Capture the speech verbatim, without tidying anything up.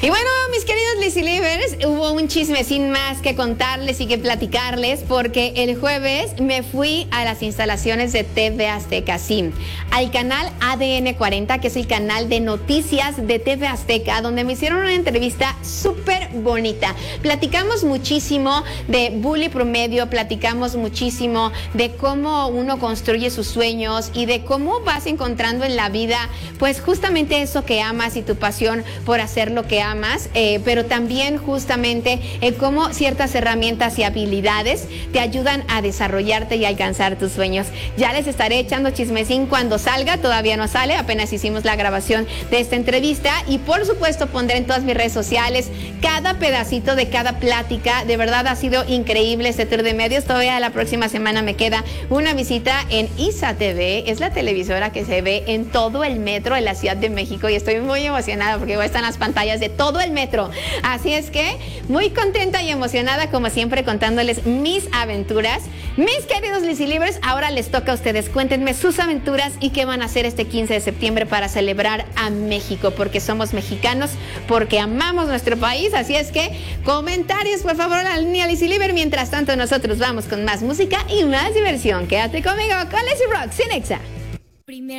Y bueno, mis queridos Lizzy Livers, hubo un chisme sin más que contarles y que platicarles, porque el jueves me fui a las instalaciones de T V Azteca, sí, al canal A D N cuarenta, que es el canal de noticias de T V Azteca, donde me hicieron una entrevista súper bonita. Platicamos muchísimo de Bully Promedio, platicamos muchísimo de cómo uno construye sus sueños y de cómo vas encontrando en la vida, pues justamente eso que amas y tu pasión por hacer lo que amas, eh, pero también justamente eh, cómo ciertas herramientas y habilidades te ayudan a desarrollarte y alcanzar tus sueños. Ya les estaré echando chismecín cuando salga, todavía no sale, apenas hicimos la grabación de esta entrevista, y por supuesto pondré en todas mis redes sociales cada pedacito de cada plática. De verdad ha sido increíble este tour de medios. Todavía la próxima semana me queda una visita en ISA T V, es la televisora que se ve en todo el metro de la Ciudad de México, y estoy muy emocionada porque voy a estar en las pantallas de todo el metro. Así es que muy contenta y emocionada, como siempre, contándoles mis aventuras. Mis queridos Lizzy Livers, ahora les toca a ustedes. Cuéntenme sus aventuras y qué van a hacer este quince de septiembre para celebrar a México, porque somos mexicanos, porque amamos nuestro país. Así es que comentarios, por favor, a la línea Lizzy Liver. Mientras tanto, nosotros vamos con más música y más diversión. Quédate conmigo con Lizzy Rock, Cinexa.